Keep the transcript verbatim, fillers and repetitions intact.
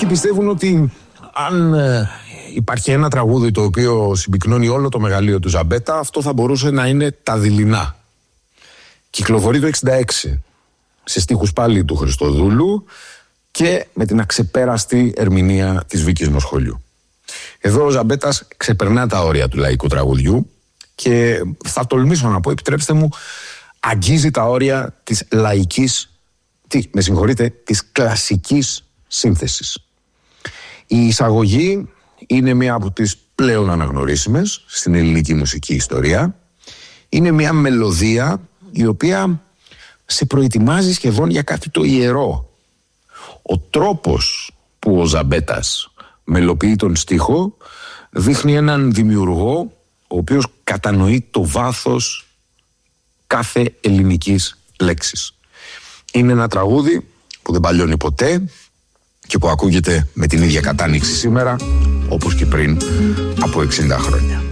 Κάποιοι πιστεύουν ότι αν ε, υπάρχει ένα τραγούδι το οποίο συμπυκνώνει όλο το μεγαλείο του Ζαμπέτα, αυτό θα μπορούσε να είναι «Τα δειλινά». Κυκλοφορεί το εξήντα έξι, σε στίχους πάλι του Χριστοδούλου και με την αξεπέραστη ερμηνεία της Βίκης Μοσχολιού. Εδώ ο Ζαμπέτας ξεπερνά τα όρια του λαϊκού τραγουδιού και θα τολμήσω να πω, επιτρέψτε μου, αγγίζει τα όρια της λαϊκής, τι, με συγχωρείτε, της κλασικής σύνθεσης. Η εισαγωγή είναι μία από τις πλέον αναγνωρίσιμες στην ελληνική μουσική ιστορία. Είναι μία μελωδία η οποία σε προετοιμάζει σχεδόν για κάτι το ιερό. Ο τρόπος που ο Ζαμπέτας μελοποιεί τον στίχο δείχνει έναν δημιουργό ο οποίος κατανοεί το βάθος κάθε ελληνικής λέξης. Είναι ένα τραγούδι που δεν παλιώνει ποτέ και που ακούγεται με την ίδια κατάνοιξη σήμερα όπως και πριν από εξήντα χρόνια.